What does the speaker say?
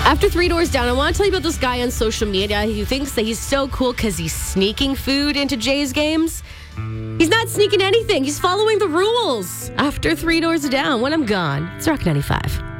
After Three Doors Down, I want to tell you about this guy on social media who thinks that he's so cool because he's sneaking food into Jays games. He's not sneaking anything. He's following the rules. After Three Doors Down, when I'm gone, it's Rock 95.